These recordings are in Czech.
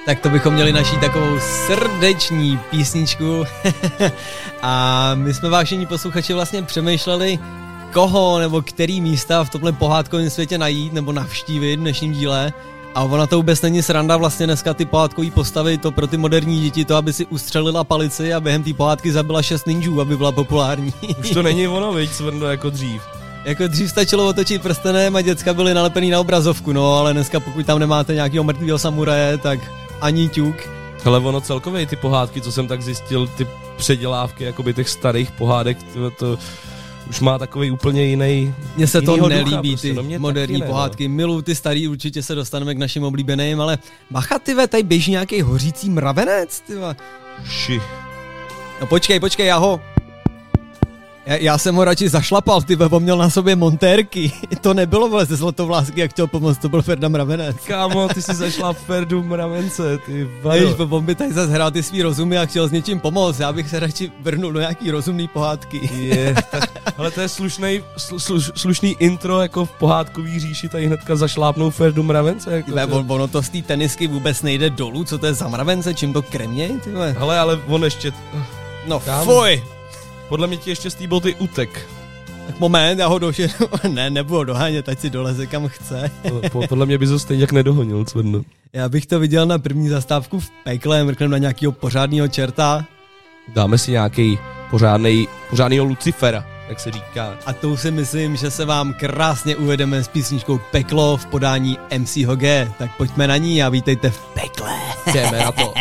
Tak to bychom měli naší takovou srdeční písničku. A my jsme, vážení posluchači, vlastně přemýšleli, koho nebo který místa v tomhle pohádkovém světě najít nebo navštívit v dnešním díle. A ona to vůbec není sranda, vlastně dneska ty pohádkový postavy, to pro ty moderní děti, to aby si ustřelila palici a během té pohádky zabila 6 ninjů, aby byla populární. Už to není ono, viď, Svrndo, jako dřív. Jako dřív stačilo otočit prstenem a děcka byly nalepený na obrazovku, no, ale dneska pokud tam nemáte nějakého mrtvýho samuraje, tak ani ťuk. Ale ono celkově ty pohádky, co jsem tak zjistil, ty předělávky jakoby těch starých pohádek, to už má takový úplně jiný. Mně se to nelíbí, ducha, prostě, ty moderní pohádky. Miluju ty starý, určitě se dostaneme k našim oblíbeným, ale bacha, tyve, tady běží nějaký hořící mravenec, tyve. Ši. No počkej, já ho... Já jsem ho radši zašlapal, ty on měl na sobě montérky. To nebylo vole ze Zlatovlásky, jak chtěl pomoct, to byl Ferda Mravenec. Kámo, ty si zašla Ferdu Mravence, ty vado. Jež, on by tady zase hrál ty svý rozumy a chtěl s něčím pomoct, já bych se radši vrnul do nějaký rozumný pohádky. Ale to je slušný intro, jako v pohádkový říši, tady hnedka zašlápnou Ferdu Mravence. Jako ono to z té tenisky vůbec nejde dolů, co to je za mravence, čím to kremněj, ty vole. Hele, ale on ještě... No fuj! Podle mě ti ještě z té boty utek. Tak moment, já ho došel. Ne, nebudu dohánět, ať si doleze kam chce. Podle mě bys ho stejně jak nedohonil, Cvrno. Já bych to viděl na první zastávku v pekle, mrknem na nějakýho pořádného čerta. Dáme si nějaký pořádnýho Lucifera, jak se říká. A to si myslím, že se vám krásně uvedeme s písničkou Peklo v podání MC Hoge. Tak pojďme na ní a vítejte v pekle. Jdeme na to.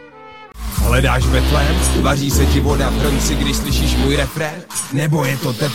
Hledáš Betlém? Vaří se ti voda v hrnci, když slyšíš můj refrén? Nebo je to